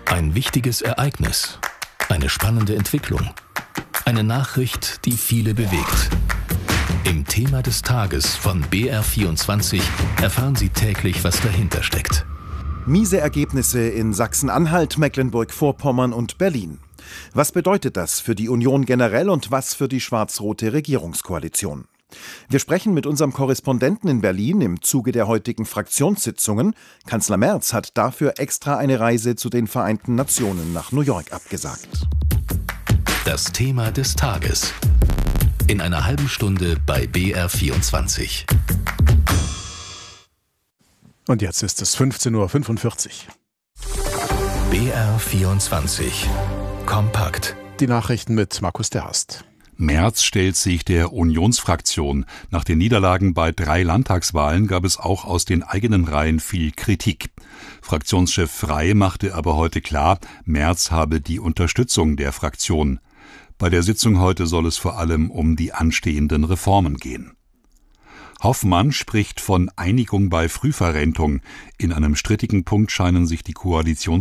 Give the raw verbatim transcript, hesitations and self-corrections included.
Ein wichtiges Ereignis, eine spannende Entwicklung, eine Nachricht, die viele bewegt. Im Thema des Tages von B R vierundzwanzig erfahren Sie täglich, was dahinter steckt. Miese Ergebnisse in Sachsen-Anhalt, Mecklenburg-Vorpommern und Berlin. Was bedeutet das für die Union generell und was für die schwarz-rote Regierungskoalition? Wir sprechen mit unserem Korrespondenten in Berlin im Zuge der heutigen Fraktionssitzungen. Kanzler Merz hat dafür extra eine Reise zu den Vereinten Nationen nach New York abgesagt. Das Thema des Tages. In einer halben Stunde bei B R vierundzwanzig. Und jetzt ist es fünfzehn Uhr fünfundvierzig. B R vierundzwanzig. Kompakt. Die Nachrichten mit Markus der Hast. Merz stellt sich der Unionsfraktion. Nach den Niederlagen bei drei Landtagswahlen gab es auch aus den eigenen Reihen viel Kritik. Fraktionschef Frey machte aber heute klar, Merz habe die Unterstützung der Fraktion. Bei der Sitzung heute soll es vor allem um die anstehenden Reformen gehen. Hoffmann spricht von Einigung bei Frühverrentung. In einem strittigen Punkt scheinen sich die Koalitions